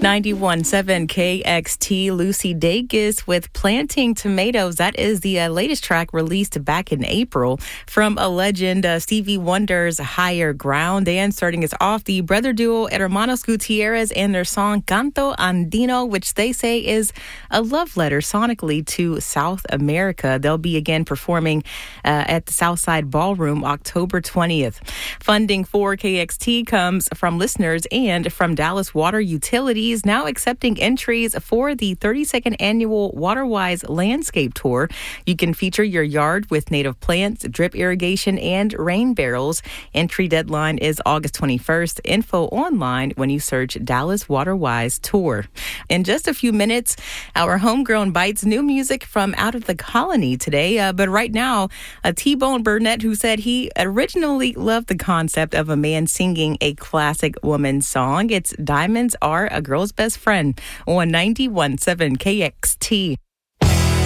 91.7 KXT, Lucy Dacus with Planting Tomatoes. That is the latest track released back in April from a legend, Stevie Wonder's Higher Ground. And starting us off, the brother duo Hermanos Gutierrez and their song Canto Andino, which they say is a love letter sonically to South America. They'll be again performing at the Southside Ballroom October 20th. Funding for KXT comes from listeners and from Dallas Water Utilities, now accepting entries for the 32nd annual WaterWise Landscape Tour. You can feature your yard with native plants, drip irrigation, and rain barrels. Entry deadline is August 21st. Info online when you search Dallas WaterWise Tour. In just a few minutes, our Homegrown Bites, new music from Out of the Colony today. But right now, T-Bone Burnett, who said he originally loved the concept of a man singing a classic woman's song. It's Diamonds Are a Girl's Best Friend on 91.7 KXT.